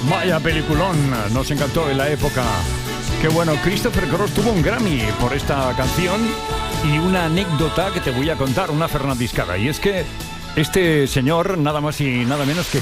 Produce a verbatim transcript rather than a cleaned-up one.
Vaya peliculón, nos encantó en la época. Qué bueno, Christopher Cross tuvo un Grammy por esta canción y una anécdota que te voy a contar, una fernandiscada. Y es que este señor, nada más y nada menos que